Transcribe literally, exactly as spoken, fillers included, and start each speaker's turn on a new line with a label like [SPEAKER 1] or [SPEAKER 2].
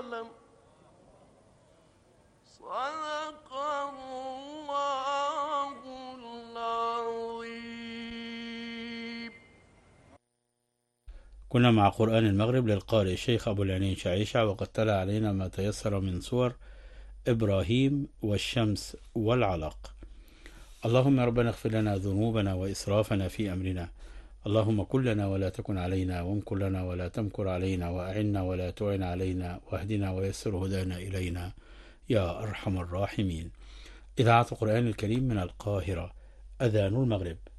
[SPEAKER 1] أعلم. صدق الله العظيم.
[SPEAKER 2] كنا مع قرآن المغرب للقارئ الشيخ أبو العينين شعيشة، وقد تلا علينا ما تيسر من سور إبراهيم والشمس والعلق. اللهم ربنا اغفر لنا ذنوبنا وإسرافنا في أمرنا، اللهم كن لنا ولا تكن علينا، وامكر لنا ولا تمكر علينا، وأعنا ولا تعن علينا، واهدنا ويسر هدانا إلينا يا أرحم الراحمين. إذاعة القرآن الكريم من القاهرة، أذان المغرب.